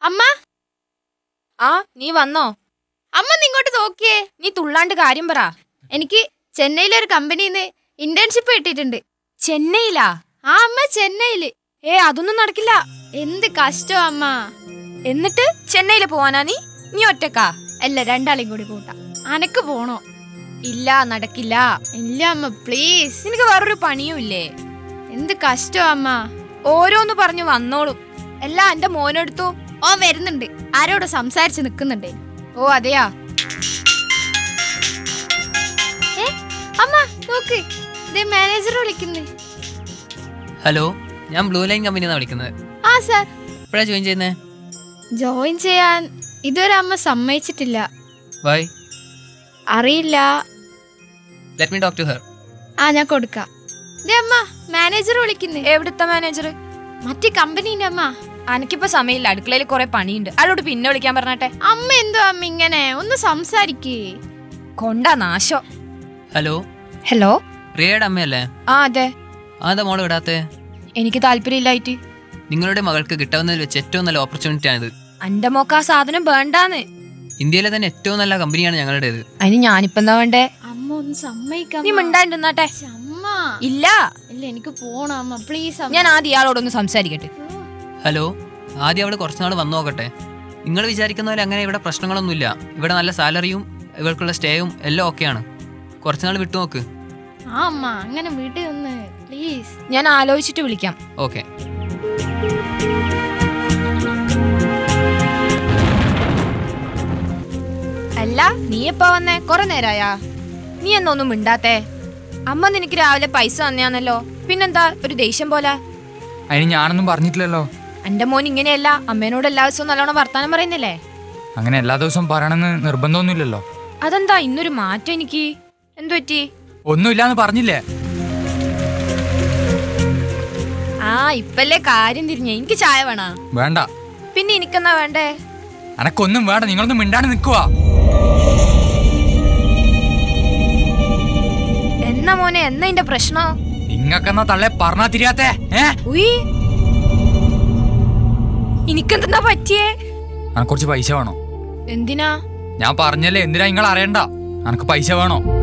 അമ്മ ആ നീ വന്നോ? അമ്മ ഇങ്ങോട്ട് നോക്കിയേ. നീ തുള്ളാണ്ട് കാര്യം പറ. എനിക്ക് ചെന്നൈയിലെ ഒരു കമ്പനിന്ന് ഇന്റേൺഷിപ്പ് കിട്ടിയിട്ടുണ്ട്. ചെന്നൈയിലാ? ആ അമ്മ, ചെന്നൈയില്. അതൊന്നും നടക്കില്ല. എന്ത് കഷ്ടോ അമ്മ. എന്നിട്ട് ചെന്നൈയില് പോവാനാ നീ ഒറ്റക്കാ? അല്ല, രണ്ടാളെയും കൂടി കൂട്ടാം. അനക്ക് പോണോ? ഇല്ല, നടക്കില്ല. ഇല്ല അമ്മ, പ്ലീസ്. നിനക്ക് വേറൊരു പണിയും ഇല്ലേ? എന്ത് കഷ്ടോ അമ്മ. ഓരോന്ന് പറഞ്ഞു വന്നോളും. എല്ലാം എന്റെ മോനെടുത്തു. ഓ വരുന്നുണ്ട്, ആരോട് സംസാരിച്ച് നിക്കുന്നുണ്ടേ. ഓ അതെയാ? അമ്മ നോക്ക്, മാനേജർ വിളിക്കുന്നു. ഹലോ, ഞാൻ ബ്ലൂ ലൈൻ കമ്പനിന്നാണ് വിളിക്കുന്നത്. ആ സാർ. എപ്പോഴാ ജോയിൻ ചെയ്യുന്നേ? ജോയിൻ ചെയ്യാൻ ഇതുവരെ അമ്മ സമ്മതിച്ചിട്ടില്ല. വൈ? അറിയില്ല. Let me talk to her. ആ ഞാൻ കൊടുക്കാം. അമ്മ, മാനേജർ വിളിക്കുന്നു. എവിടുത്തെ മാനേജർ? മറ്റേ കമ്പനീന്റെ അമ്മ. അനക്കിപ്പോ സമയമില്ല, അടുക്കളയിൽ കുറെ പണിയുണ്ട്. അയാളോട് പിന്നെ വിളിക്കാൻ പറഞ്ഞട്ടെ. അമ്മ എന്തോ അമ്മ ഇങ്ങനെ, ഒന്ന് സംസാരിക്കേ. കൊണ്ടാ നാശോ. ഹലോ. ഹലോ, റിയയുടെ അമ്മയല്ലേ? ആ അതെ. അതാ മോള് വിടാത്തെ? എനിക്ക് താല്പര്യമില്ലായിട്ട്. നിങ്ങളുടെ മകൾക്ക് കിട്ടാവുന്നതിൽ വെച്ച് ഏറ്റവും നല്ല ഓപ്പർച്യൂണിറ്റി ആണിത്. എന്റെ മോക്ക് ആ സാധനം വേണ്ടാന്ന്. ഇന്ത്യയിലെ തന്നെ ഏറ്റവും നല്ല കമ്പനിയാണ് ഞങ്ങളുടേത്. അതിന് ഞാനിപ്പോ എന്താ വേണ്ടേ? അമ്മ ഒന്ന് സമ്മതിക്കാം. നീ മിണ്ടാണ്ടിരുന്നാട്ടെ. അമ്മ ഇല്ല ഇല്ല, എനിക്ക് പോണം അമ്മ, പ്ലീസ്. ഞാൻ ആദ്യം ഇയാളോടൊന്ന് സംസാരിക്കട്ടെ. ഹലോ, ആദ്യം അവള് കുറച്ചുനാൾ വന്നു നോക്കട്ടെ. നിങ്ങൾ വിചാരിക്കുന്ന പോലെ അങ്ങനെ ഇവിടെ പ്രശ്നങ്ങളൊന്നുമില്ല. ഇവിടെ നല്ല സാലറിയും ഇവർക്കുള്ള സ്റ്റേയും എല്ലാം ഓക്കെയാണ്. കുറച്ചുനാൾ വിട്ടു നോക്ക്. ആ അമ്മ, അങ്ങനെ വീട്ടിൽ ഒന്ന് പ്ലീസ്. ഞാൻ ആലോചിച്ചിട്ട് വിളിക്കാം. ഓക്കെ. അല്ല, നീ എപ്പോ വന്നേ? കൊറേ നേരായാ? നീ എന്നൊന്നും മിണ്ടാത്തേ? അമ്മ നിനക്ക് രാവിലെ പൈസ തന്നെയാണല്ലോ, പിന്നെന്താ ഒരു ദേഷ്യം പോലെ? അതിന് ഞാനൊന്നും പറഞ്ഞിട്ടില്ലല്ലോ. എന്റെ മോൻ ഇങ്ങനെയല്ല, അമ്മേനോട് എല്ലാ ദിവസവും നല്ലോണം വർത്താനം പറയുന്നില്ലേ? അങ്ങനെ എല്ലാ ദിവസവും പറയണമെന്ന് നിർബന്ധമൊന്നുമില്ലല്ലോ. അതെന്താ ഇന്നൊരു മാറ്റം? എനിക്ക് എന്തു പറ്റി? ഒന്നുമില്ലാന്ന് പറഞ്ഞില്ലേ? ആ ഇപ്പല്ലേ കാര്യം തിരിഞ്ഞേ. എനിക്ക് ചായ വേണോ? വേണ്ട. പിന്നെ എനിക്കെന്നാ വേണ്ടേ? എനക്കൊന്നും വേണ്ട, നിങ്ങളൊന്നും മിണ്ടാണ്ട് നിൽക്കുവാ. എന്നാ മോനെ, എന്നാ ഇന്റെ പ്രശ്നം? നിങ്ങക്കെന്നാ തള്ളെ പറഞ്ഞാ തിരിയാത്തേ? എനിക്കെന്താ പറ്റിയേ? എനക്ക് കുറച്ച് പൈസ വേണോ? എന്തിനാ? ഞാൻ പറഞ്ഞല്ലേ, എന്തിനാ നിങ്ങൾ അറിയണ്ട. എനക്ക് പൈസ വേണോ?